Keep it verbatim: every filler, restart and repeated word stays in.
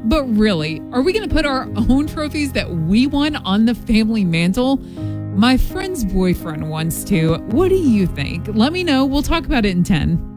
But really, are we going to put our own trophies that we won on the family mantle? My friend's boyfriend wants to. What do you think? Let me know. We'll talk about it in ten.